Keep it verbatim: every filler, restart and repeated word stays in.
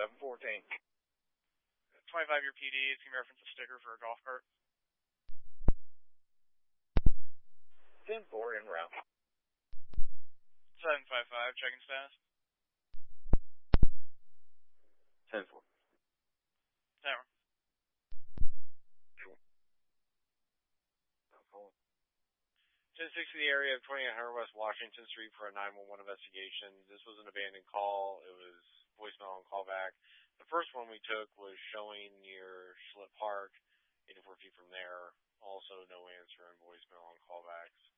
seven fourteen. twenty-five year P D is going to reference a sticker for a golf cart. ten four en route. seven five five, checking status. ten four. Tower. ten sixty, the area of twenty-eight hundred West Washington Street for a nine one one investigation. This was an abandoned call. It was voicemail and callback. The first one we took was showing near Schlip Park, eighty-four feet from there. Also no answer in voicemail and callbacks.